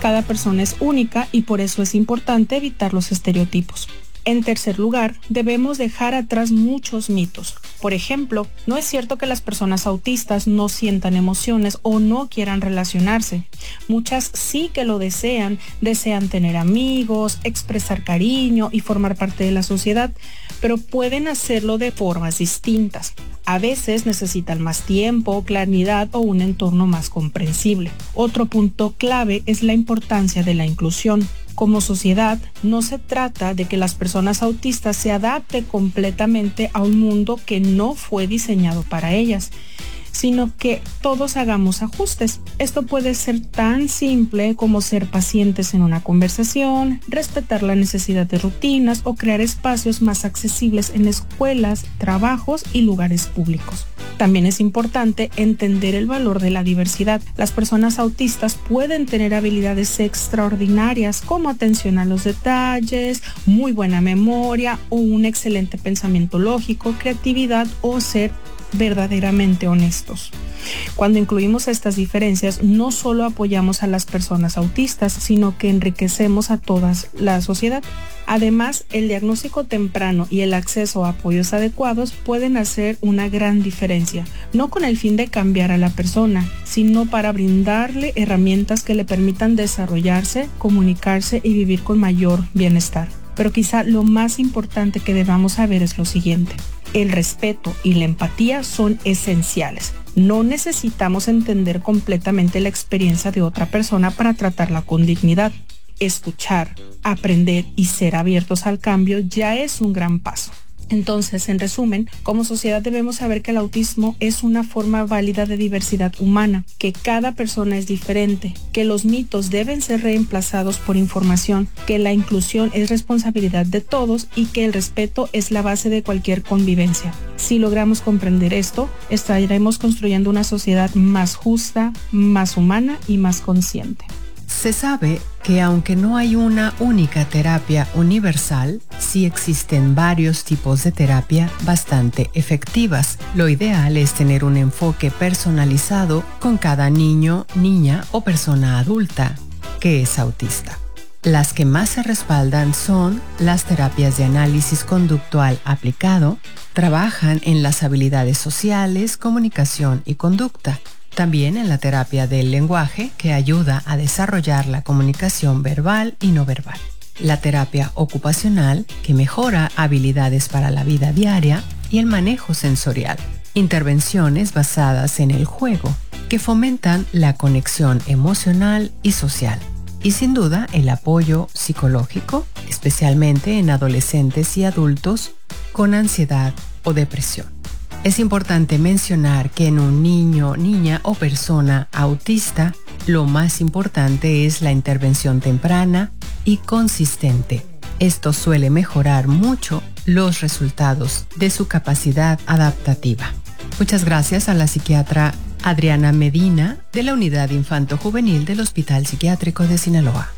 Cada persona es única y por eso es importante evitar los estereotipos. En tercer lugar, debemos dejar atrás muchos mitos. Por ejemplo, no es cierto que las personas autistas no sientan emociones o no quieran relacionarse. Muchas sí que lo desean tener amigos, expresar cariño y formar parte de la sociedad, pero pueden hacerlo de formas distintas. A veces necesitan más tiempo, claridad o un entorno más comprensible. Otro punto clave es la importancia de la inclusión. Como sociedad, no se trata de que las personas autistas se adapten completamente a un mundo que no fue diseñado para ellas, sino que todos hagamos ajustes. Esto puede ser tan simple como ser pacientes en una conversación, respetar la necesidad de rutinas o crear espacios más accesibles en escuelas, trabajos y lugares públicos. También es importante entender el valor de la diversidad. Las personas autistas pueden tener habilidades extraordinarias como atención a los detalles, muy buena memoria o un excelente pensamiento lógico, creatividad o ser verdaderamente honestos. Cuando incluimos estas diferencias, no solo apoyamos a las personas autistas, sino que enriquecemos a toda la sociedad. Además, el diagnóstico temprano y el acceso a apoyos adecuados pueden hacer una gran diferencia, no con el fin de cambiar a la persona, sino para brindarle herramientas que le permitan desarrollarse, comunicarse y vivir con mayor bienestar. Pero quizá lo más importante que debamos saber es lo siguiente: el respeto y la empatía son esenciales. No necesitamos entender completamente la experiencia de otra persona para tratarla con dignidad. Escuchar, aprender y ser abiertos al cambio ya es un gran paso. Entonces, en resumen, como sociedad debemos saber que el autismo es una forma válida de diversidad humana, que cada persona es diferente, que los mitos deben ser reemplazados por información, que la inclusión es responsabilidad de todos y que el respeto es la base de cualquier convivencia. Si logramos comprender esto, estaremos construyendo una sociedad más justa, más humana y más consciente. Se sabe que aunque no hay una única terapia universal, sí existen varios tipos de terapia bastante efectivas. Lo ideal es tener un enfoque personalizado con cada niño, niña o persona adulta que es autista. Las que más se respaldan son las terapias de análisis conductual aplicado, trabajan en las habilidades sociales, comunicación y conducta. También en la terapia del lenguaje, que ayuda a desarrollar la comunicación verbal y no verbal. La terapia ocupacional, que mejora habilidades para la vida diaria y el manejo sensorial. Intervenciones basadas en el juego, que fomentan la conexión emocional y social. Y sin duda, el apoyo psicológico, especialmente en adolescentes y adultos con ansiedad o depresión. Es importante mencionar que en un niño, niña o persona autista, lo más importante es la intervención temprana y consistente. Esto suele mejorar mucho los resultados de su capacidad adaptativa. Muchas gracias a la psiquiatra Adriana Medina de la Unidad Infanto-Juvenil del Hospital Psiquiátrico de Sinaloa.